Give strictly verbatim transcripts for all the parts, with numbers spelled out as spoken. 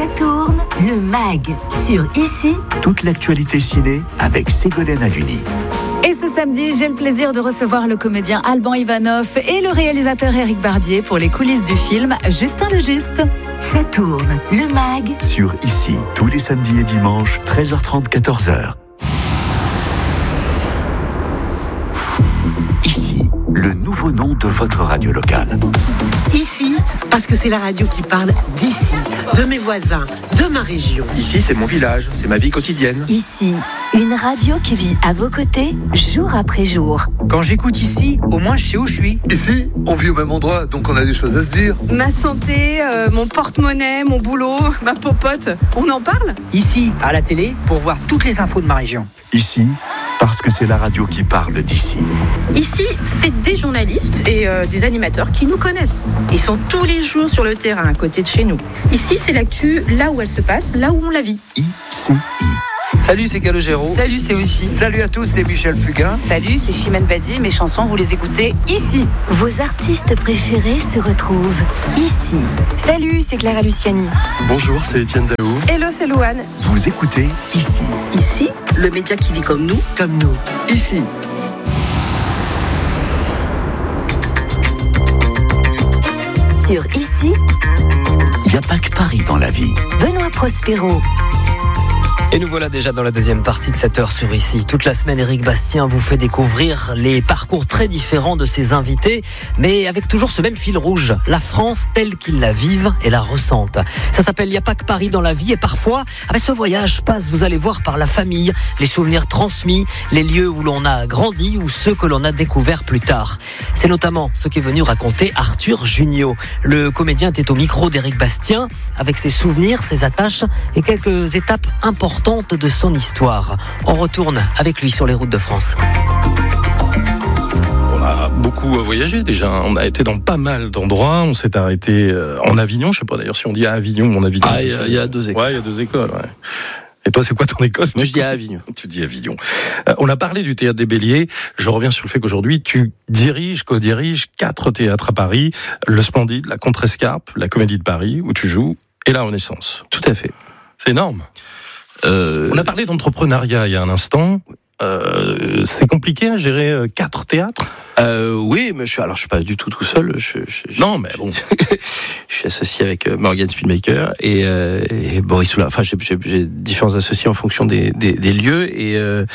Ça tourne, le mag sur Ici. Toute l'actualité ciné avec Ségolène Haluni. Et ce samedi, j'ai le plaisir de recevoir le comédien Alban Ivanov et le réalisateur Éric Barbier pour les coulisses du film Justin le Juste. Ça tourne, le mag sur Ici, tous les samedis et dimanches, treize heures trente, quatorze heures. Ici, le nouveau nom de votre radio locale. Ici, parce que c'est la radio qui parle d'ici, de mes voisins, de ma région. Ici, c'est mon village, c'est ma vie quotidienne. Ici, une radio qui vit à vos côtés, jour après jour. Quand j'écoute Ici, au moins je sais où je suis. Ici, on vit au même endroit, donc on a des choses à se dire. Ma santé, euh, mon porte-monnaie, mon boulot, ma popote, on en parle ? Ici, à la télé, pour voir toutes les infos de ma région. Ici, parce que c'est la radio qui parle d'ici. Ici, c'est des journalistes et euh, des animateurs qui nous connaissent. Ils sont tous les jours sur le terrain, à côté de chez nous. Ici, c'est l'actu, là où elle se passe, là où on la vit. I C I. Salut, c'est Calogero. Salut, c'est Aussi. Salut à tous, c'est Michel Fugain. Salut, c'est Chimène Badi. Mes chansons, vous les écoutez ici. Vos artistes préférés se retrouvent ici. Salut, c'est Clara Luciani. Bonjour, c'est Étienne Daou. Hello, c'est Louane. Vous écoutez Ici. Ici, le média qui vit comme nous, comme nous. Ici. Sur Ici, il n'y a pas que Paris dans la vie. Benoît Prospero. Et nous voilà déjà dans la deuxième partie de cette heure sur Ici. Toute la semaine, Éric Bastien vous fait découvrir les parcours très différents de ses invités, mais avec toujours ce même fil rouge, la France telle qu'ils la vivent et la ressentent. Ça s'appelle « Il n'y a pas que Paris dans la vie » et parfois, ah ben ce voyage passe, vous allez voir, par la famille, les souvenirs transmis, les lieux où l'on a grandi ou ceux que l'on a découverts plus tard. C'est notamment ce qu'est venu raconter Arthur Jugnot. Le comédien était au micro d'Éric Bastien avec ses souvenirs, ses attaches et quelques étapes importantes de son histoire. On retourne avec lui sur les routes de France. On a beaucoup voyagé déjà. On a été dans pas mal d'endroits. On s'est arrêté en Avignon. Je sais pas d'ailleurs si on dit à Avignon ou en Avignon. Ah, il y, y a deux écoles. Ouais, il y a deux écoles. Ouais. Et toi, c'est quoi ton école? Moi, je dis à Avignon. Tu dis Avignon. Euh, on a parlé du Théâtre des Béliers. Je reviens sur le fait qu'aujourd'hui, tu diriges, co-diriges quatre théâtres à Paris. Le Splendide, la Contrescarpe, la Comédie de Paris, où tu joues, et la Renaissance. Tout à fait. C'est énorme. Euh... On a parlé d'entrepreneuriat il y a un instant. Euh, c'est compliqué à gérer euh, quatre théâtres. Euh, oui, mais je suis alors je suis pas du tout tout seul. Je, je, non, mais bon, je suis associé avec euh, Morgan Spielmaker et, euh, et Boris Soula. Enfin, j'ai, j'ai, j'ai différents associés en fonction des, des, des lieux et euh,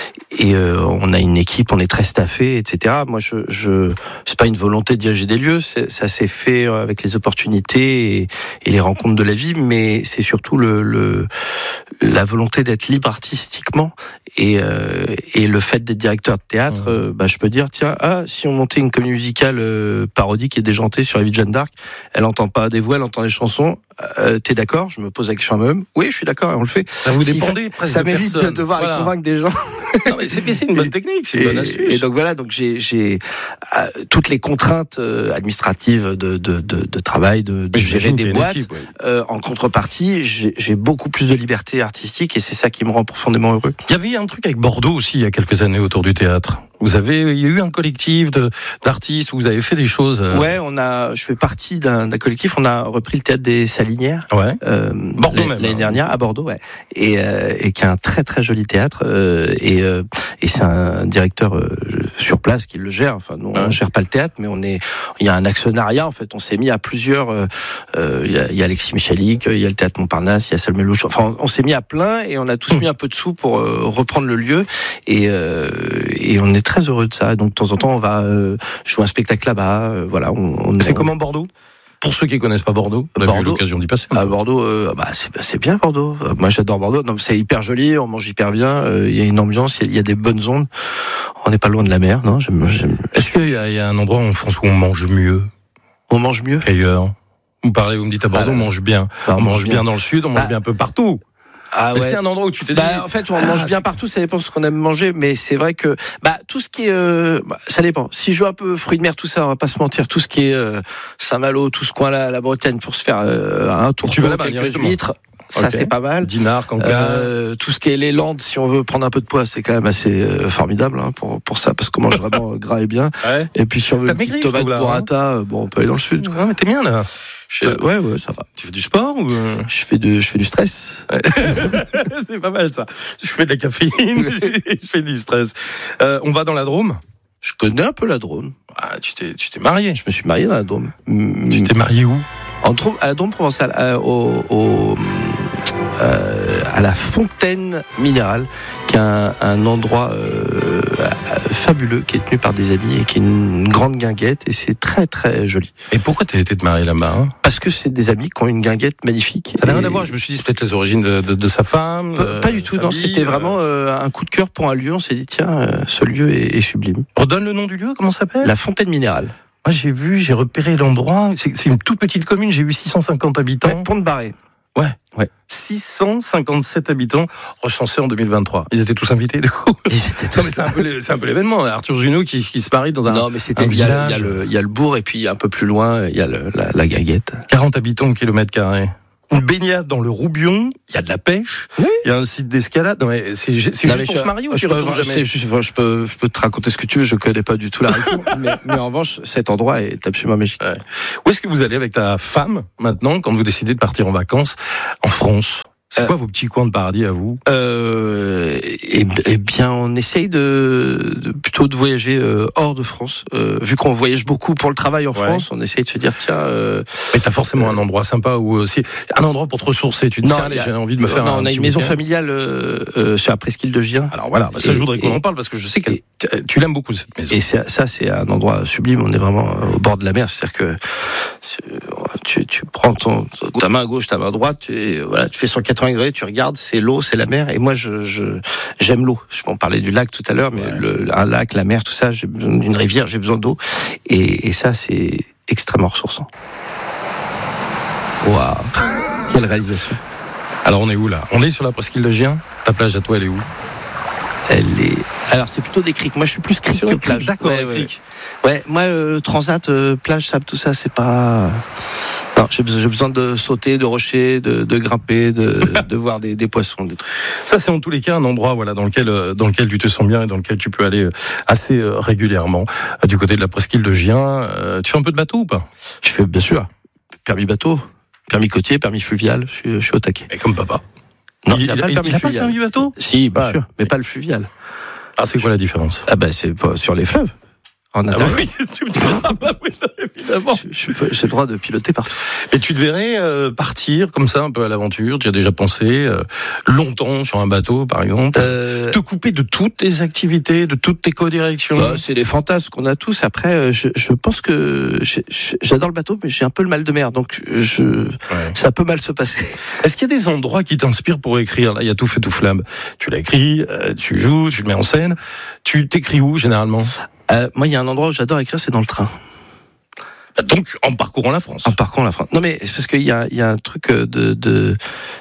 et euh, on a une équipe, on est très staffé, et cetera. Moi, je, je c'est pas une volonté de diriger des lieux, c'est, ça s'est fait avec les opportunités et, et les rencontres de la vie, mais c'est surtout le, le la volonté d'être libre artistiquement et euh, et le fait d'être directeur de théâtre. Mmh. Euh, bah, je peux dire tiens. Ah, si on montait une comédie musicale euh, parodique et déjantée sur la vie de Jeanne d'Arc, elle entend pas des voix, elle entend des chansons. Euh, t'es d'accord? Je me pose la question à moi-même. Oui, je suis d'accord, et on le fait. Ça vous dépendez presque. Ça m'évite de devoir voilà. aller convaincre des gens. Non, mais c'est, c'est une bonne technique, c'est une bonne astuce. Et donc voilà, donc j'ai, j'ai euh, toutes les contraintes euh, administratives de, de, de, de travail, de, de gérer des boîtes. Équipe, oui. euh, en contrepartie, j'ai, j'ai beaucoup plus de liberté artistique et c'est ça qui me rend profondément heureux. Il y avait un truc avec Bordeaux aussi il y a quelques années autour du théâtre. Vous avez, il y a eu un collectif de, d'artistes où vous avez fait des choses. Euh... Ouais, on a, je fais partie d'un, d'un collectif. On a repris le théâtre des Salinières. Ouais. Euh, Bordeaux même. L'année dernière à Bordeaux, ouais. Et, euh, et qui a un très très joli théâtre. Euh, et, euh, et c'est un directeur euh, sur place qui le gère. Enfin, nous, on ne gère pas le théâtre, mais on est, il y a un actionnariat. En fait, on s'est mis à plusieurs. Euh, euh, il y a, il y a Alexis Michalik, il y a le théâtre Montparnasse, il y a Salomé Louche. Enfin, on, on s'est mis à plein et on a tous mis un peu de sous pour euh, reprendre le lieu. Et, euh, et on est très heureux de ça. Donc de temps en temps, on va euh, jouer un spectacle là-bas. Euh, voilà. On, on, c'est on... comment Bordeaux? Pour ceux qui connaissent pas Bordeaux, on a Bordeaux, eu l'occasion d'y passer. À Bordeaux, euh, bah c'est, c'est bien Bordeaux. Euh, moi, j'adore Bordeaux. Non, c'est hyper joli, on mange hyper bien. Il euh, y a une ambiance, il y, y a des bonnes ondes. On n'est pas loin de la mer, non j'aime, j'aime... Est-ce qu'il y a, y a un endroit en France où on mange mieux? On mange mieux qu'ailleurs. Vous parlez, vous me dites à Bordeaux, ah, on mange bien. Bah, on, on mange bien. bien dans le sud, on mange bah, bien un peu partout. Ah, Est-ce ouais. qu'il y a un endroit où tu t'es dit... Bah, en fait, on ah, mange bien c'est... partout, ça dépend de ce qu'on aime manger, mais c'est vrai que, bah, tout ce qui est, euh, bah, ça dépend. Si je veux un peu fruits de mer, tout ça, on va pas se mentir, tout ce qui est, euh, Saint-Malo, tout ce coin-là, la Bretagne, pour se faire, euh, un tour, tu vas là-bas, quelques huîtres. Ça, okay. c'est pas mal. Dinard, Cancan. Euh, tout ce qui est les Landes, si on veut prendre un peu de poids, c'est quand même assez euh, formidable hein, pour, pour ça, parce qu'on mange vraiment gras et bien. Ouais. Et puis si on veut T'as une petite maigri, tomate là, burrata, hein. bon, on peut aller dans le sud. Ouais, mais t'es bien là. Je, ouais, ouais, ça va. Tu fais du sport ou je fais de, je fais du stress. Ouais. C'est pas mal ça. Je fais de la caféine, je fais du stress. Euh, on va dans la Drôme. Je connais un peu la Drôme. Ah, tu t'es, tu t'es marié. Je me suis marié dans la Drôme. Tu t'es marié où? En Drôme, à la Drôme provençale, à, au, au, euh, à la Fontaine Minérale, qui est un, un endroit euh, fabuleux, qui est tenu par des amis et qui est une grande guinguette, et c'est très très joli. Et pourquoi t'as été te marier là-bas hein? Parce que c'est des amis qui ont une guinguette magnifique. Ça n'a rien à voir, je me suis dit c'est peut-être les origines de, de, de sa femme. Pas, euh, pas du tout, famille, non, c'était vraiment euh, un coup de cœur pour un lieu, on s'est dit tiens, euh, ce lieu est, est sublime. Redonne le nom du lieu, comment ça s'appelle? La Fontaine Minérale. Moi j'ai vu, j'ai repéré l'endroit, c'est, c'est une toute petite commune, j'ai eu six cent cinquante habitants. Ouais, Pont-de-Barré. Ouais, ouais. six cent cinquante-sept habitants recensés en deux mille vingt-trois. Ils étaient tous invités, du coup. Ils étaient tous. Non, mais c'est un peu, c'est un peu l'événement. Arthur Junot qui, qui se marie dans un. Non, mais c'était. Il y, y, a le, il y a le bourg et puis un peu plus loin, il y a le, la, la guinguette. quarante habitants au kilomètre carré. Une baignade dans le Roubion, il y a de la pêche, il oui. y a un site d'escalade. Non, mais c'est, c'est non, juste mais pour je, se marier ou tu retournes jamais juste, je, peux, je peux te raconter ce que tu veux, je connais pas du tout la région, mais, mais en revanche, cet endroit est absolument magique. Ouais. Où est-ce que vous allez avec ta femme maintenant quand vous décidez de partir en vacances en France? C'est euh, quoi vos petits coins de paradis à vous? euh, eh, eh bien, on essaye de, de plutôt de voyager euh, hors de France. Euh, vu qu'on voyage beaucoup pour le travail en ouais. France, on essaye de se dire tiens. Euh, Mais t'as forcément euh, un endroit sympa où aussi un endroit pour te ressourcer. Tu te dis tiens, allez, j'ai envie de me faire. Non, un on a une maison familiale euh, euh, sur la presqu'île de Gien. Alors voilà, bah, ça et, je voudrais qu'on et, en parle parce que je sais que et, tu l'aimes beaucoup cette maison. Et c'est, ça, c'est un endroit sublime. On est vraiment au bord de la mer, c'est-à-dire que tu, tu prends ton, ta main gauche, ta main droite, tu, voilà, tu fais cent quatre-vingts degrés, tu regardes. C'est l'eau, c'est la mer, et moi je, je j'aime l'eau. Je m'en parlais du lac tout à l'heure, mais ouais. le, un lac, la mer, tout ça, j'ai besoin d'une rivière, j'ai besoin d'eau, et, et ça c'est extrêmement ressourçant. Waouh, quelle réalisation! Alors on est où là? On est sur la presqu'île de Gien. Ta plage à toi, elle est où? Elle est. Alors c'est plutôt des criques. Moi je suis plus crique que plage. D'accord, ouais, ouais. ouais, moi euh, transat, euh, plage, sable, tout ça, c'est pas. Non, j'ai besoin, j'ai besoin de sauter, de rocher, de, de grimper, de, de voir des, des poissons. Des ça, c'est en tous les cas un endroit, voilà, dans lequel, dans lequel tu te sens bien et dans lequel tu peux aller assez régulièrement. Du côté de la presqu'île de Gien, tu fais un peu de bateau ou pas? Je fais bien sûr. Permis bateau, permis côtier, permis fluvial. Je suis, je suis au taquet. Et comme papa. Non, il n'a pas, il, il a pas le permis bateau? Si, bien ouais. sûr, mais pas le fluvial. Ah, c'est quoi la différence? Ah ben, c'est pas sur les fleuves. En ah bah oui, tu me diras, ah bah oui, évidemment. Je, je, j'ai le droit de piloter partout. Et tu te verrais euh, partir comme ça un peu à l'aventure? Tu as déjà pensé euh, longtemps sur un bateau, par exemple, euh... te couper de toutes tes activités, de toutes tes co-directions? Bah, c'est les fantasmes qu'on a tous. Après, je, je pense que je, je, j'adore le bateau, mais j'ai un peu le mal de mer, donc je, ouais. ça peut mal se passer. Est-ce qu'il y a des endroits qui t'inspirent pour écrire? Là, il y a Tout feu tout flamme. Tu l'as écrit, euh, tu joues, tu le mets en scène. Tu t'écris où généralement? Euh, moi, il y a un endroit où j'adore écrire, c'est dans le train. Donc, en parcourant la France. En parcourant la France. Non, mais c'est parce qu'il y a, il y a un truc de, de,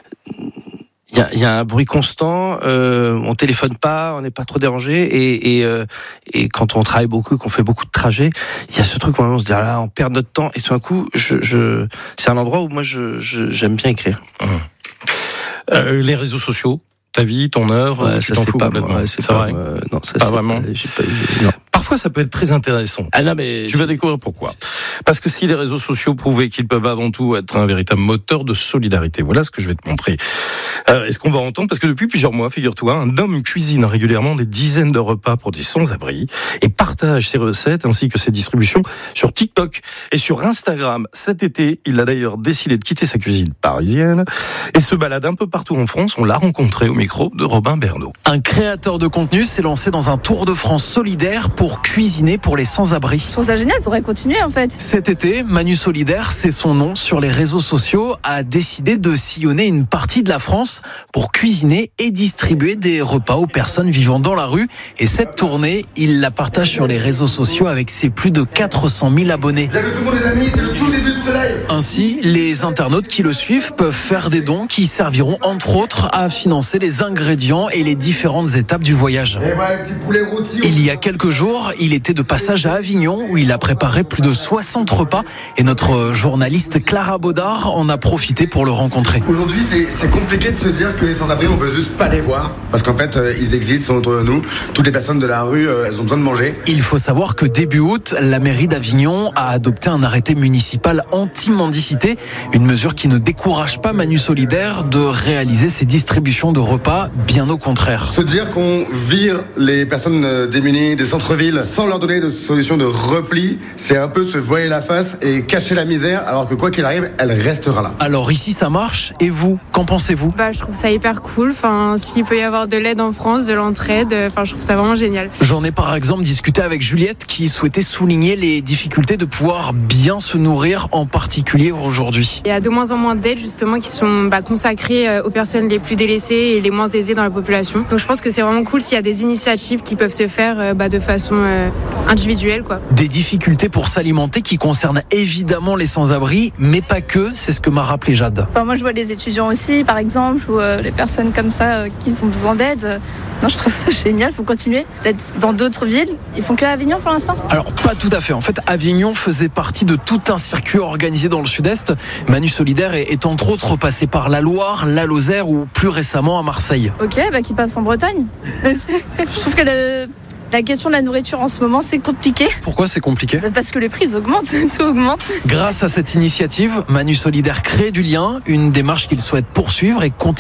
il y a, il y a un bruit constant. Euh, on téléphone pas, on n'est pas trop dérangé, et, et, euh, et quand on travaille beaucoup, qu'on fait beaucoup de trajets, il y a ce truc où on se dit ah là, on perd notre temps, et tout d'un coup, je, je, c'est un endroit où moi, je, je j'aime bien écrire. Mmh. Euh, les réseaux sociaux. Ta vie, ton œuvre, ouais, tu ça t'en c'est fous pas complètement. Moi, ouais, c'est c'est pas vrai. Euh, non, ça pas c'est vraiment. Pas, j'ai pas, j'ai, non. Parfois, ça peut être très intéressant. Ah non, mais tu vas découvrir pourquoi. Parce que si les réseaux sociaux prouvaient qu'ils peuvent avant tout être un véritable moteur de solidarité, voilà ce que je vais te montrer. Euh, est-ce qu'on va entendre? Parce que depuis plusieurs mois, figure-toi, un homme cuisine régulièrement des dizaines de repas pour des sans-abri et partage ses recettes ainsi que ses distributions sur TikTok et sur Instagram. Cet été, il a d'ailleurs décidé de quitter sa cuisine parisienne et se balade un peu partout en France. On l'a rencontré au micro de Robin Bernot. Un créateur de contenu s'est lancé dans un tour de France solidaire pour cuisiner pour les sans-abri. Je trouve ça génial, il faudrait continuer en fait. Cet été, Manu Solidaire, c'est son nom sur les réseaux sociaux, a décidé de sillonner une partie de la France pour cuisiner et distribuer des repas aux personnes vivant dans la rue. Et cette tournée, il la partage sur les réseaux sociaux avec ses plus de quatre cent mille abonnés. Bienvenue tout le monde les amis, c'est le tout début de soleil. Ainsi, les internautes qui le suivent peuvent faire des dons qui serviront entre autres à financer les ingrédients et les différentes étapes du voyage. Et voilà, petit poulet rôti. Il y a quelques jours, jour, il était de passage à Avignon où il a préparé plus de soixante repas et notre journaliste Clara Baudard en a profité pour le rencontrer. Aujourd'hui, c'est, c'est compliqué de se dire que les sans-abri, on veut juste pas les voir parce qu'en fait, euh, ils existent, sont autour de nous. Toutes les personnes de la rue, euh, elles ont besoin de manger. Il faut savoir que début août, la mairie d'Avignon a adopté un arrêté municipal anti-mendicité, une mesure qui ne décourage pas Manu Solidaire de réaliser ses distributions de repas, bien au contraire. Se dire qu'on vire les personnes démunies des centres-villes sans leur donner de solution de repli, c'est un peu se voiler la face et cacher la misère, alors que quoi qu'il arrive, elle restera là. Alors ici ça marche, et vous, qu'en pensez-vous ? Bah, je trouve ça hyper cool, enfin, s'il peut y avoir de l'aide en France, de l'entraide, enfin, je trouve ça vraiment génial. J'en ai par exemple discuté avec Juliette qui souhaitait souligner les difficultés de pouvoir bien se nourrir, en particulier aujourd'hui. Il y a de moins en moins d'aides justement qui sont bah, consacrées aux personnes les plus délaissées et les moins aisées dans la population. Donc je pense que c'est vraiment cool s'il y a des initiatives qui peuvent se faire bah, de façon euh, individuelle, quoi. Des difficultés pour s'alimenter qui concernent évidemment les sans-abri, mais pas que, c'est ce que m'a rappelé Jade. Enfin, moi je vois les étudiants aussi par exemple, ou euh, les personnes comme ça euh, qui ont besoin d'aide. Non, je trouve ça génial, il faut continuer d'être dans d'autres villes. Ils font que Avignon pour l'instant ? Alors pas tout à fait, en fait Avignon faisait partie de tout un circuit organisé dans le sud-est. Manu Solidaire est entre autres passé par la Loire, la Lozère ou plus récemment à Marseille. Ok, bah qui passe en Bretagne. Je trouve que le... La question de la nourriture en ce moment, c'est compliqué. Pourquoi c'est compliqué ? Parce que les prix augmentent, tout augmente. Grâce à cette initiative, Manu Solidaire crée du lien, une démarche qu'il souhaite poursuivre et continuer.